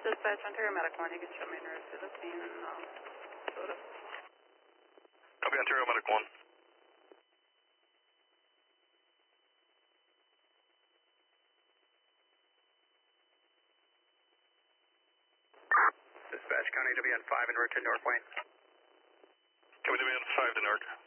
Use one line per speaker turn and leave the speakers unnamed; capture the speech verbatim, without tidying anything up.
Dispatch Ontario Medic one, you can show me en route to the scene in um, Soda.
Copy Ontario Medic one.
Dispatch County W N five en route to North Wayne.
Copy W N five to North.